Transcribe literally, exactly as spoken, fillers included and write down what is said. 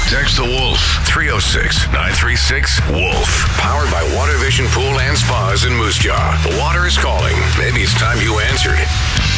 Text the Wolf. three oh six, nine three six, WOLF. Powered by Water Vision Pool and Spas in Moose Jaw. The water is calling. Maybe it's time you answered.